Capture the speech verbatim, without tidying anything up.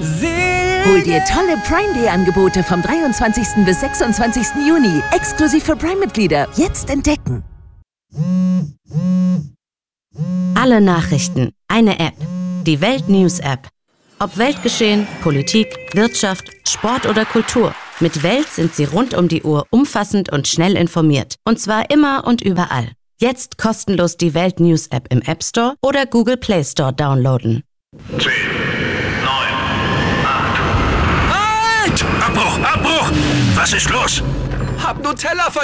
Hol dir tolle Prime Day Angebote vom dreiundzwanzigsten bis sechsundzwanzigsten Juni. Exklusiv für Prime-Mitglieder. Jetzt entdecken. Alle Nachrichten. Eine App. Die Welt News App. Ob Weltgeschehen, Politik, Wirtschaft, Sport oder Kultur. Mit Welt sind Sie rund um die Uhr umfassend und schnell informiert. Und zwar immer und überall. Jetzt kostenlos die Welt News App im App Store oder Google Play Store downloaden. zehn, neun, acht. Halt! Abbruch! Abbruch! Was ist los? Hab Nutella vergessen.